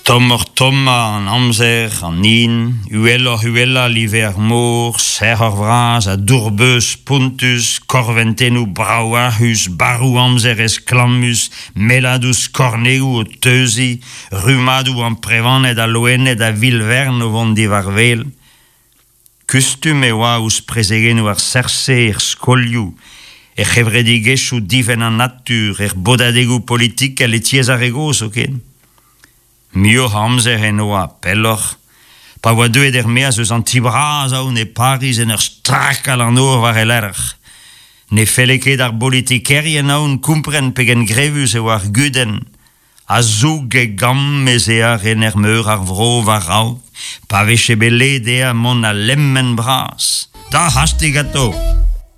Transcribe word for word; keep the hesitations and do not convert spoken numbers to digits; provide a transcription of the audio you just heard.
Tommer tomma an amzer, an nin, uella huella liver mor, serrer vraz, a dourbeus pontus, corventenou brauahus, barou amzer esclamus, meladous corneu o teuzi, rumadou an prevanet a loenet a vilvern o vont divarvel. Custum e oa ous prezegenou ar serse er skoliou, e chevredigechou diven an natur, er bodadegou politik el etiez a regos, oken? Mio hamzer en oa pelloch, pa oa deuet er meaz eus an tibraz aoun e Paris en ur strakal an oor war el erch. Ne feleket ar politikerien aoun kumpren pegen grevus e war guden, a zoug e gammez e ar en er meur ar vro war rau, pa veche beled e a mon a lemmen bras. Da hastig ato!